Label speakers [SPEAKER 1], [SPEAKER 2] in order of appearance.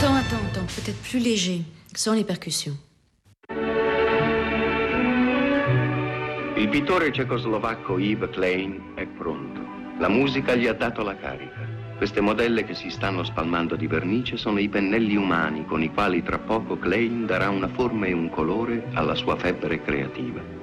[SPEAKER 1] Attends, peut-être plus léger, sans les percussions.
[SPEAKER 2] Il pittore cecoslovacco Yves Klein è pronto. La musica gli ha dato la carica. Queste modelle che si stanno spalmando di vernice sono i pennelli umani con i quali tra poco Klein darà una forma e un colore alla sua febbre creativa.